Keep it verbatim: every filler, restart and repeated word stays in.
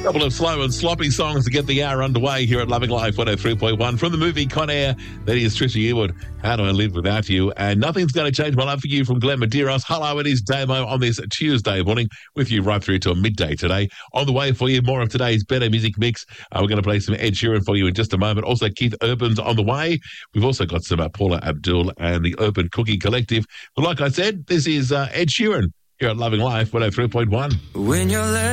Couple of slow and sloppy songs to get the hour underway here at Loving Life one oh three point one. From the movie Con Air, that is Trisha Yearwood, How Do I Live Without You? And Nothing's Going to Change My Love for You from Glenn Medeiros. Hello, it is Damo on this Tuesday morning with you right through to midday today. On the way for you, more of today's Better Music Mix. Uh, we're going to play some Ed Sheeran for you in just a moment. Also, Keith Urban's on the way. We've also got some uh, Paula Abdul and the Urban Cookie Collective. But like I said, this is uh, Ed Sheeran here at Loving Life one oh three point one. When you're